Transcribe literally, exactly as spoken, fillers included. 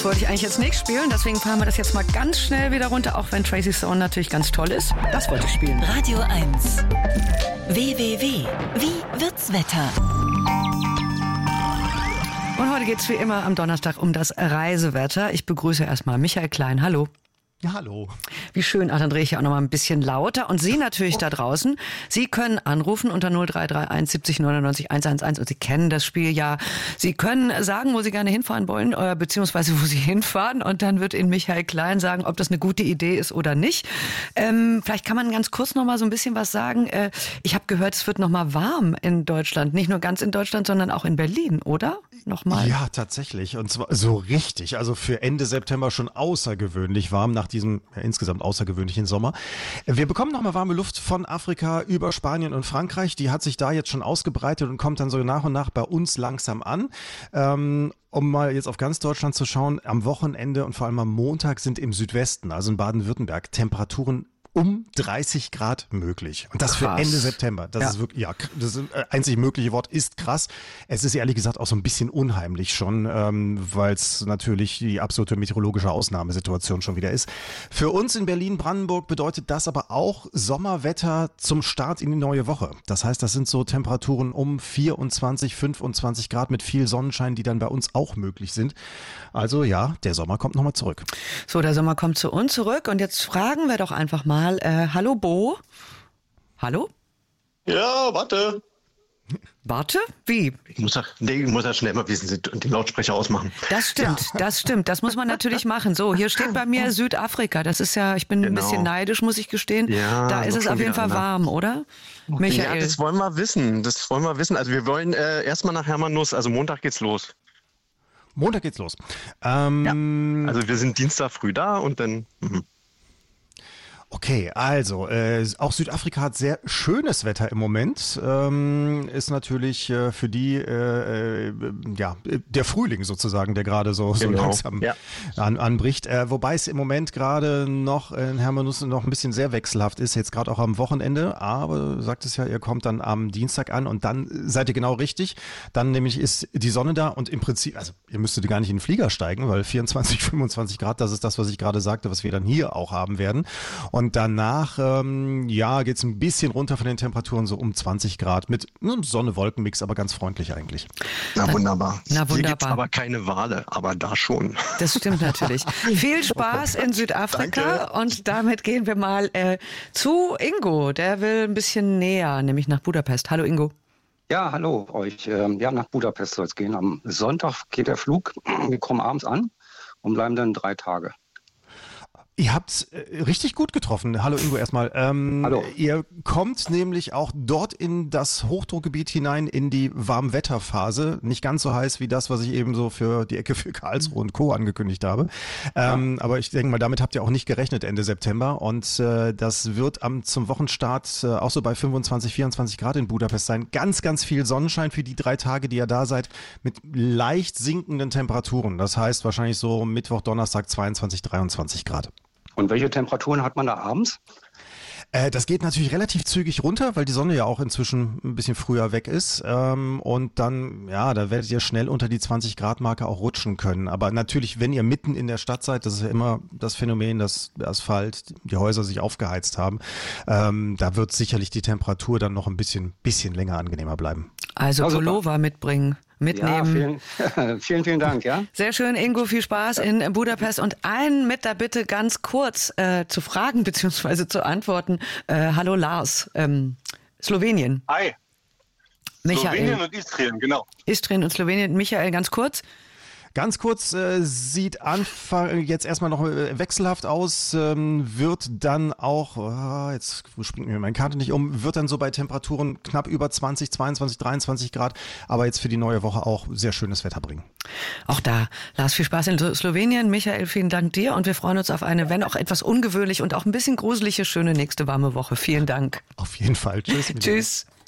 Das wollte ich eigentlich jetzt nicht spielen, deswegen fahren wir das jetzt mal ganz schnell wieder runter, auch wenn Tracy Stone natürlich ganz toll ist. Das wollte ich spielen. Radio eins. W W W. Wie wird's Wetter? Und heute geht's wie immer am Donnerstag um das Reisewetter. Ich begrüße erstmal Michael Klein. Hallo. Ja, hallo. Wie schön. Ach, dann drehe ich ja auch noch mal ein bisschen lauter. Und Sie natürlich da draußen. Sie können anrufen unter null drei drei eins siebzig neunundneunzig hunderteins und Sie kennen das Spiel ja. Sie können sagen, wo Sie gerne hinfahren wollen, äh, beziehungsweise wo Sie hinfahren. Und dann wird Ihnen Michael Klein sagen, ob das eine gute Idee ist oder nicht. Ähm, vielleicht kann man ganz kurz noch mal so ein bisschen was sagen. Äh, ich habe gehört, es wird noch mal warm in Deutschland. Nicht nur ganz in Deutschland, sondern auch in Berlin, oder? Nochmal. Ja, tatsächlich. Und zwar so richtig. Also für Ende September schon außergewöhnlich warm nach diesem ja, insgesamt außergewöhnlichen Sommer. Wir bekommen nochmal warme Luft von Afrika über Spanien und Frankreich. Die hat sich da jetzt schon ausgebreitet und kommt dann so nach und nach bei uns langsam an. Ähm, Um mal jetzt auf ganz Deutschland zu schauen, am Wochenende und vor allem am Montag sind im Südwesten, also in Baden-Württemberg, Temperaturen um dreißig Grad möglich. Und das krass. Für Ende September. Das ja. ist wirklich, ja, das einzig mögliche Wort ist krass. Es ist ehrlich gesagt auch so ein bisschen unheimlich schon, ähm, weil es natürlich die absolute meteorologische Ausnahmesituation schon wieder ist. Für uns in Berlin-Brandenburg bedeutet das aber auch Sommerwetter zum Start in die neue Woche. Das heißt, das sind so Temperaturen um vierundzwanzig, fünfundzwanzig Grad mit viel Sonnenschein, die dann bei uns auch möglich sind. Also ja, der Sommer kommt nochmal zurück. So, der Sommer kommt zu uns zurück und jetzt fragen wir doch einfach mal, Äh, hallo Bo? Hallo? Ja, warte. Warte? Wie? Ich muss ja, nee, ich muss ja schnell mal wissen, den Lautsprecher ausmachen. Das stimmt, ja. das stimmt. Das muss man natürlich machen. So, hier steht bei mir Südafrika. Das ist ja, ich bin genau. ein bisschen neidisch, muss ich gestehen. Ja, da ist es auf jeden Fall anders. Warm, oder? Michael? Ja, das wollen wir wissen. Das wollen wir wissen. Also wir wollen äh, erstmal nach Hermann Nuss. Also Montag geht's los. Montag geht's los. Ähm, ja. Also wir sind Dienstag früh da und dann... Mh. Okay, also äh, auch Südafrika hat sehr schönes Wetter im Moment. Ähm, ist natürlich äh, für die äh, äh, ja der Frühling sozusagen, der gerade so, so genau. langsam ja. an, anbricht. Äh, wobei es im Moment gerade noch in Hermann Nuss noch ein bisschen sehr wechselhaft ist, jetzt gerade auch am Wochenende. Aber du sagt es ja, ihr kommt dann am Dienstag an und dann seid ihr genau richtig. Dann nämlich ist die Sonne da und im Prinzip, also ihr müsstet gar nicht in den Flieger steigen, weil vierundzwanzig, fünfundzwanzig Grad, das ist das, was ich gerade sagte, was wir dann hier auch haben werden. Und Und danach, ähm, ja, geht's ein bisschen runter von den Temperaturen, so um zwanzig Grad mit einem Sonne-Wolken-Mix, aber ganz freundlich eigentlich. Na wunderbar. Na wunderbar. Hier gibt's aber keine Wale, aber da schon. Das stimmt natürlich. Viel Spaß in Südafrika. Danke. Und damit gehen wir mal äh, zu Ingo. Der will ein bisschen näher, nämlich nach Budapest. Hallo Ingo. Ja, hallo euch. Ja, nach Budapest soll es gehen. Am Sonntag geht der Flug. Wir kommen abends an und bleiben dann drei Tage. Ihr habt's äh, richtig gut getroffen. Hallo Ingo erstmal. Ähm, Hallo. Ihr kommt nämlich auch dort in das Hochdruckgebiet hinein, in die Warmwetterphase. Nicht ganz so heiß wie das, was ich eben so für die Ecke für Karlsruhe und Co. angekündigt habe. Ähm, ja. Aber ich denke mal, damit habt ihr auch nicht gerechnet Ende September. Und äh, das wird am zum Wochenstart äh, auch so bei fünfundzwanzig, vierundzwanzig Grad in Budapest sein. Ganz, ganz viel Sonnenschein für die drei Tage, die ihr da seid, mit leicht sinkenden Temperaturen. Das heißt wahrscheinlich so Mittwoch, Donnerstag zweiundzwanzig, dreiundzwanzig Grad. Und welche Temperaturen hat man da abends? Äh, das geht natürlich relativ zügig runter, weil die Sonne ja auch inzwischen ein bisschen früher weg ist. Ähm, und dann, ja, da werdet ihr schnell unter die zwanzig Grad Marke auch rutschen können. Aber natürlich, wenn ihr mitten in der Stadt seid, das ist ja immer das Phänomen, dass der Asphalt, die Häuser sich aufgeheizt haben. Ähm, da wird sicherlich die Temperatur dann noch ein bisschen, bisschen länger angenehmer bleiben. Also Pullover mitbringen. Mitnehmen. Ja, vielen, vielen, vielen Dank. Ja. Sehr schön, Ingo, viel Spaß in Budapest. Und einen mit der Bitte ganz kurz äh, zu fragen bzw. zu antworten. Äh, hallo Lars, ähm, Slowenien. Hi. Michael. Slowenien und Istrien, genau. Istrien und Slowenien. Michael, ganz kurz. Ganz kurz, äh, sieht Anfang jetzt erstmal noch äh, wechselhaft aus, ähm, wird dann auch, oh, jetzt springt mir meine Karte nicht um, wird dann so bei Temperaturen knapp über zwanzig, zweiundzwanzig, dreiundzwanzig Grad, aber jetzt für die neue Woche auch sehr schönes Wetter bringen. Auch da, Lars, viel Spaß in Slowenien. Michael, vielen Dank dir und wir freuen uns auf eine, wenn auch etwas ungewöhnliche und auch ein bisschen gruselige, schöne nächste warme Woche. Vielen Dank. Auf jeden Fall. Tschüss. Tschüss.